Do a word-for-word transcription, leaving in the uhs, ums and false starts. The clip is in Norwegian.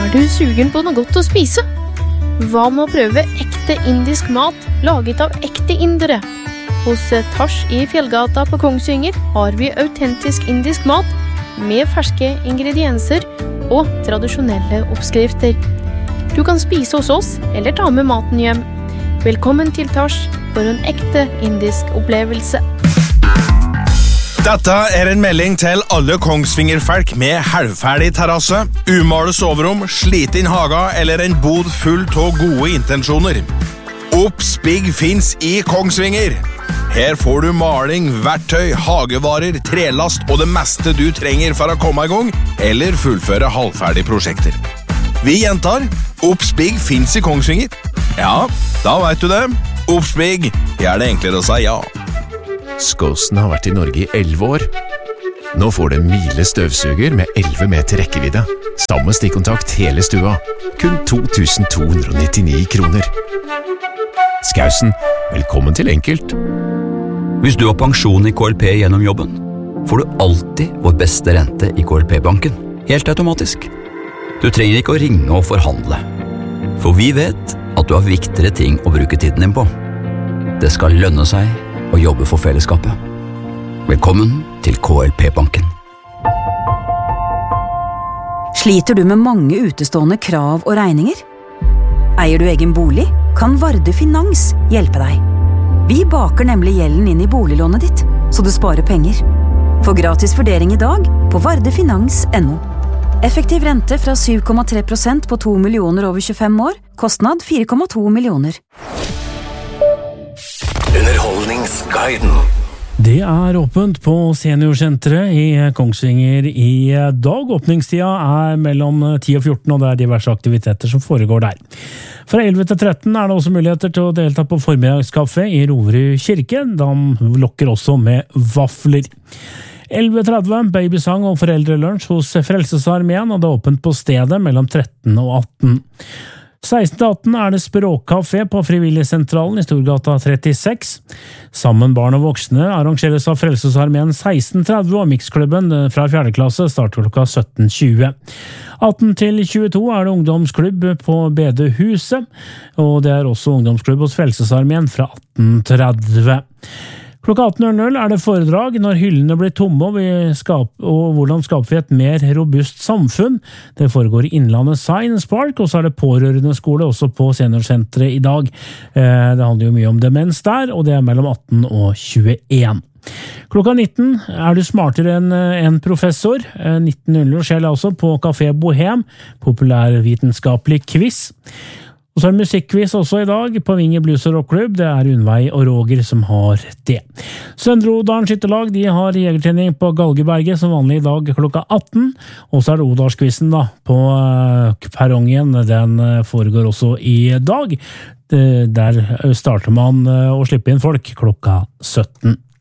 Er du sugen på noe godt å spise? Hva med å prøve ekte indisk mat laget av ekte indere? Hos Tash i Fjellgata på Kongsvinger har vi autentisk indisk mat med ferske ingredienser og tradisjonelle oppskrifter. Du kan spise hos oss eller ta med maten hjem. Velkommen til Tash for en ekte indisk opplevelse. Dette er en melding til alle Kongsvinger-folk med halvferdig terrasse, umale soverom, sliten haga eller en bod full av gode intensjoner. Oppspigg finns i Kongsvinger. Her får du maling, verktøy, hagevarer, trelast og det meste du trenger for å komme i gang eller fullføre halvferdige prosjekter. Vi gjentar, Oppspigg finns i Kongsvinger. Ja, da vet du det. Oppspigg, gjør det enklere å si ja. Skåsen har vært i Norge i elleve år. Nå får du en Miele støvsuger med elleve meter rekkevidde. Samme stikkontakt hele stua. Kun to tusen to hundre nittini kroner. Skausen, velkommen til Enkelt. Hvis du har pensjon i K L P gjennom jobben, får du alltid vår beste rente i K L P-banken. Helt automatisk. Du trenger ikke å ringe og forhandle. For vi vet at du har viktigere ting å bruke tiden din på. Det skal lønne seg og jobbe for fellesskapet. Velkommen til K L P-banken. Sliter du med mange utestående krav og regninger? Eier du egen bolig? Kan Varde Finans hjelpe deg? Vi baker nemlig gjelden inn i boliglånet ditt, så du sparer penger. Få gratis vurdering i dag på vardefinans punktum no. Effektiv rente fra syv komma tre prosent på to millioner over tjuefem år. Kostnad fire komma to millioner. Underholdningsguiden. Det er åpent på seniorsenteret i Kongsvinger i dag. Åpningstida er mellom ti og fjorten, og det er diverse aktiviteter som foregår der. Fra elleve til tretten er det også muligheter til å delta på formiddagskaffe i Roverud kirke. De lokker også med vafler. elleve tretti babysang og foreldrelunsj hos Frelsesarmeen, og det er åpent på stedet mellom tretten og atten. seksten til atten er det språkkafé på Frivilligsentralen i Storgata trettiseks. Sammen barn og voksne arrangeres av Frelsesarmeen seksten tretti, og Mixklubben fra fjerde klasse starter klokka sytten tjue. atten til tjueto er det ungdomsklubb på Bedehuset, og det er også ungdomsklubb hos Frelsesarmeen fra atten tretti. Klokka atten er det foredrag når hyllene blir tomme og, vi skap, og hvordan skaper vi et mer robust samfunn. Det foregår i Innlandet Science Park, og så er det pårørende skole også på seniorsenteret i dag. Det handler jo mye om demens der, og det er mellom atten og tjueen. Klokka nitten er du smartere enn en professor. nitten skjer det også på Café Bohem, populærvitenskapelig quiz. Og så er det musikkquiz også i dag på Vinge Blues og Rockklubb. Det er Unnveig og Roger som har det. Søndre Odalen skytterlag, de har jegertrening på Galgeberget som vanlig i dag klokka atten. Og så er det Odalskvissen da på perrongen. Den foregår også i dag. Der starter man å slippe inn folk klokka sytten.